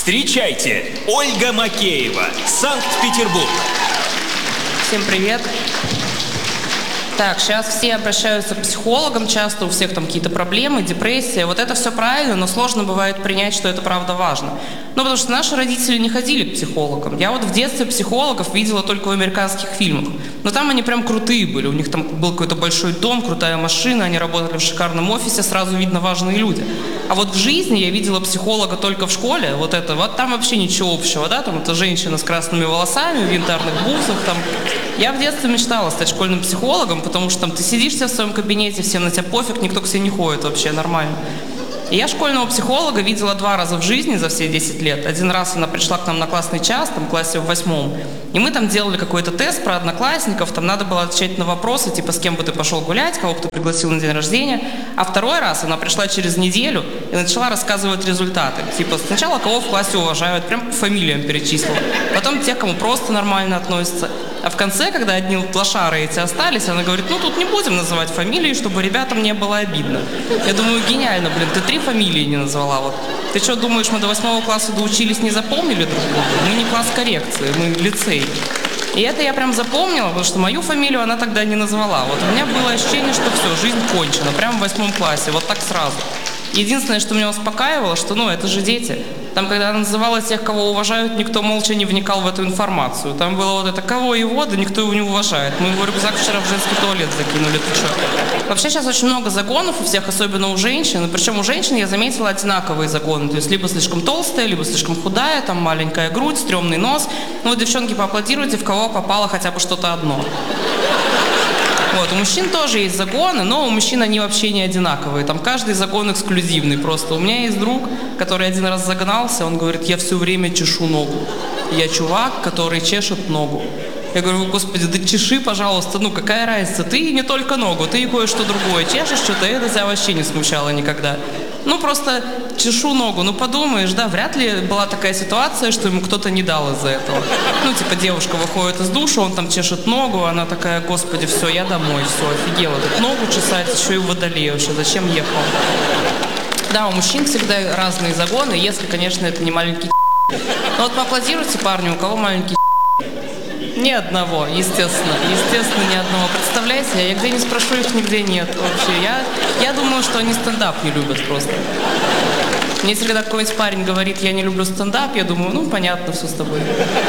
Встречайте, Ольга Макеева, Санкт-Петербург. Всем привет. Так, сейчас все обращаются к психологам, часто у всех там какие-то проблемы, депрессия. Вот это все правильно, но сложно бывает принять, что это правда важно. Ну, потому что наши родители не ходили к психологам. Я вот в детстве психологов видела только в американских фильмах. Но там они прям крутые были. У них там был какой-то большой дом, крутая машина, они работали в шикарном офисе, сразу видно важные люди. А вот в жизни я видела психолога только в школе, вот там вообще ничего общего, да, там это женщина с красными волосами, в янтарных бусах, там. Я в детстве мечтала стать школьным психологом, потому что там ты сидишь в своем кабинете, всем на тебя пофиг, никто к тебе не ходит вообще, нормально. И я школьного психолога видела 2 раза в жизни за все 10 лет. Один раз она пришла к нам на классный час, там в классе в 8, и мы там делали какой-то тест про одноклассников, там надо было отвечать на вопросы, типа, с кем бы ты пошел гулять, кого бы ты пригласил на день рождения. А второй раз она пришла через неделю и начала рассказывать результаты. Типа, сначала кого в классе уважают, прям по фамилиям перечислила. Потом тех, кому просто нормально относятся. А в конце, когда одни лошары эти остались, она говорит, ну тут не будем называть фамилии, чтобы ребятам не было обидно. Я думаю, гениально, блин, ты 3 фамилии не назвала. Вот. Ты что, думаешь, мы до 8 класса доучились, не запомнили друг друга? Мы не класс коррекции, мы лицей. И это я прям запомнила, потому что мою фамилию она тогда не назвала. Вот у меня было ощущение, что все, жизнь кончена, прямо в 8 классе, вот так сразу. Единственное, что меня успокаивало, что, это же дети. Там, когда она называла тех, кого уважают, никто молча не вникал в эту информацию. Там было вот это, кого его, да никто его не уважает. Мы его рюкзак вчера в женский туалет закинули, ты что? Вообще сейчас очень много загонов у всех, особенно у женщин. И причем у женщин я заметила одинаковые загоны. То есть либо слишком толстая, либо слишком худая, там маленькая грудь, стрёмный нос. Ну вот, девчонки, поаплодируйте, в кого попало хотя бы что-то одно. Вот, у мужчин тоже есть загоны, но у мужчин они вообще не одинаковые. Там каждый загон эксклюзивный просто. У меня есть друг, который один раз загнался, он говорит, я все время чешу ногу. Я чувак, который чешет ногу. Я говорю, господи, да чеши, пожалуйста, какая разница, ты не только ногу, ты и кое-что другое чешешь, что-то, это тебя вообще не смущало никогда. Просто чешу ногу, подумаешь, да, вряд ли была такая ситуация, что ему кто-то не дал из-за этого. Девушка выходит из душа, он там чешет ногу, она такая, господи, все, я домой, все, офигела, тут ногу чесать, еще и в Водолее вообще, зачем ехал? Да, у мужчин всегда разные загоны, если, конечно, это не маленький. Вот поаплодируйте парню, у кого маленький. Ни одного, естественно, ни одного. Представляете, я где не спрошу, их нигде нет вообще. Я думаю, что они стендап не любят просто. Мне если когда какой-нибудь парень говорит, я не люблю стендап, я думаю, понятно, все с тобой.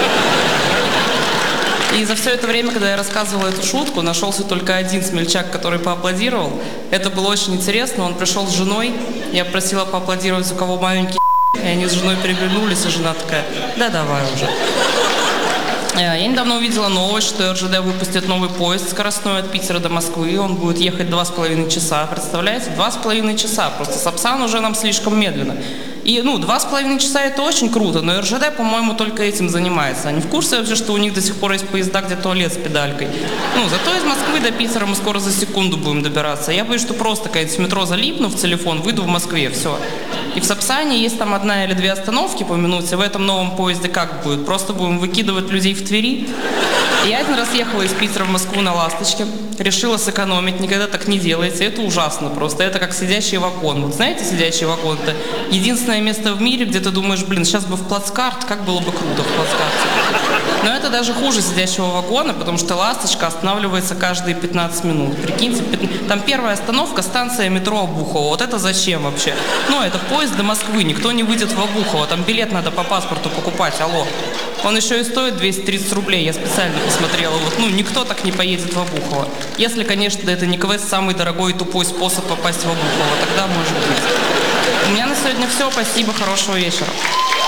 И за все это время, когда я рассказывала эту шутку, нашелся только один смельчак, который поаплодировал. Это было очень интересно, он пришел с женой, я просила поаплодировать, у кого маленький, и они с женой переглянулись, и жена такая, да давай уже. Я недавно увидела новость, что РЖД выпустит новый поезд скоростной от Питера до Москвы. Он будет ехать 2,5 часа. Представляете? 2,5 часа. Просто Сапсан уже нам слишком медленно. И, 2,5 часа это очень круто, но РЖД, по-моему, только этим занимается. Они в курсе вообще, что у них до сих пор есть поезда, где туалет с педалькой. Зато из Москвы до Питера мы скоро за секунду будем добираться. Я боюсь, что просто какая-нибудь в метро залипну в телефон, выйду в Москве, все. И в Сапсане есть там 1 или 2 остановки по минуте. В этом новом поезде как будет? Просто будем выкидывать людей в Твери. Я один раз ехала из Питера в Москву на «Ласточке». Решила сэкономить. Никогда так не делайте. Это ужасно просто. Это как сидячий вагон. Вот знаете, сидячий вагон – это единственное место в мире, где ты думаешь, сейчас бы в плацкарт, как было бы круто в плацкарте. Но это даже хуже сидячего вагона, потому что «Ласточка» останавливается каждые 15 минут. Прикиньте, там первая остановка – станция метро Обухово. Вот это зачем вообще? Это поезд до Москвы. Никто не выйдет в Обухово. Там билет надо по паспорту покупать. Алло. Он еще и стоит 230 рублей. Я специально посмотрела. Никто так не поедет в Обухово. Если, конечно, это не квест самый дорогой и тупой способ попасть в Обухово. Тогда может быть. У меня на сегодня все. Спасибо. Хорошего вечера.